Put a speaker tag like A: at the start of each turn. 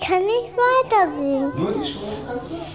A: kann nicht weiter singen.
B: Nur die Strophe kannst du?